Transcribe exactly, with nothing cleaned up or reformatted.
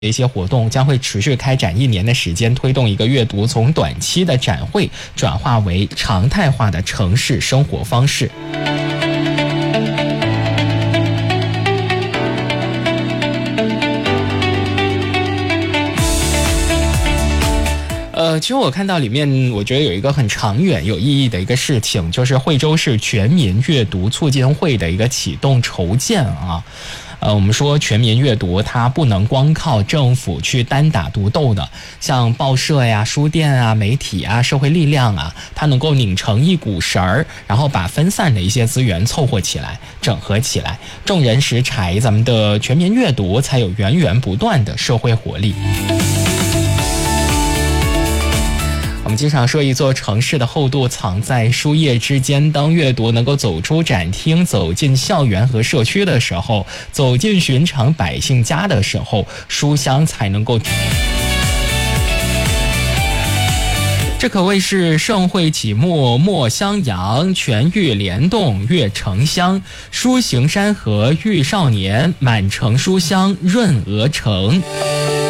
一些活动将会持续开展一年的时间，推动一个阅读从短期的展会转化为常态化的城市生活方式。呃，其实我看到里面，我觉得有一个很长远有意义的一个事情，就是惠州市全民阅读促进会的一个启动筹建啊。呃，我们说全民阅读，它不能光靠政府去单打独斗的，像报社呀、书店啊、媒体啊、社会力量啊，它能够拧成一股绳儿，然后把分散的一些资源凑合起来、整合起来，众人拾柴，咱们的全民阅读才有源源不断的社会活力。我们经常说一座城市的厚度藏在书页之间，当阅读能够走出展厅，走进校园和社区的时候，走进寻常百姓家的时候，书香才能够，这可谓是盛会启幕墨香扬，全域联动悦城乡，书行山河育少年，满城书香润鹅城。